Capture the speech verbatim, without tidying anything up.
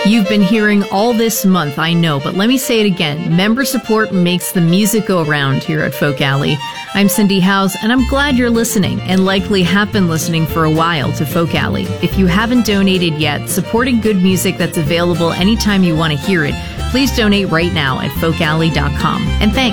You've been hearing all this month, I know, but let me say it again. Member support makes the music go around here at Folk Alley. I'm Cindy Howes, and I'm glad you're listening, and likely have been listening for a while to Folk Alley. If you haven't donated yet, supporting good music that's available anytime you want to hear it, please donate right now at folk alley dot com. And thanks.